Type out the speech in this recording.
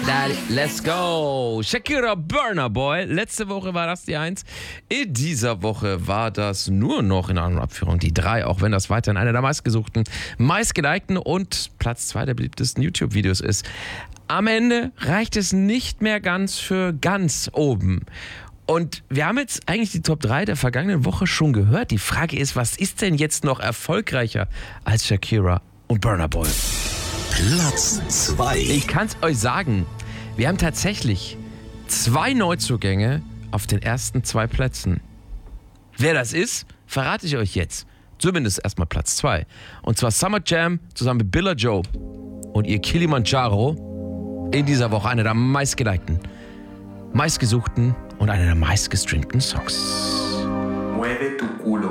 Daddy, let's go. Shakira, Burna Boy. Letzte Woche war das die 1. In dieser Woche war das nur noch in einer Abführung die 3, auch wenn das weiterhin einer der meistgesuchten, meistgelikten und Platz 2 der beliebtesten YouTube-Videos ist. Am Ende reicht es nicht mehr ganz für ganz oben. Und wir haben jetzt eigentlich die Top 3 der vergangenen Woche schon gehört. Die Frage ist, was ist denn jetzt noch erfolgreicher als Shakira und Burna Boy? Platz 2. Ich kann es euch sagen, wir haben tatsächlich 2 Neuzugänge auf den ersten 2 Plätzen. Wer das ist, verrate ich euch jetzt. Zumindest erstmal Platz 2. Und zwar Summer Jam zusammen mit Billa Joe und ihr Kilimanjaro. In dieser Woche einer der meistgelikten, meistgesuchten und einer der meistgestreamten Songs. Mueve tu culo.